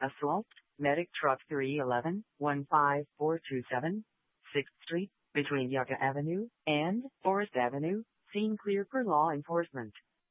Assault, Medic Truck 311, 15427, 6th Street, between Yucca Avenue and Forest Avenue, scene clear per law enforcement.